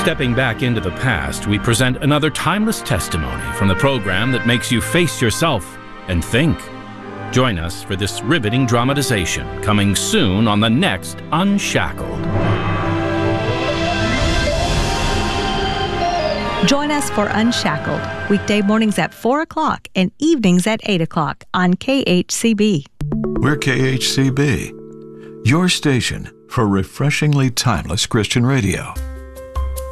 Stepping back into the past, we present another timeless testimony from the program that makes you face yourself and think. Join us for this riveting dramatization, coming soon on the next Unshackled. Join us for Unshackled, weekday mornings at 4 o'clock and evenings at 8 o'clock on KHCB. We're KHCB, your station for refreshingly timeless Christian radio.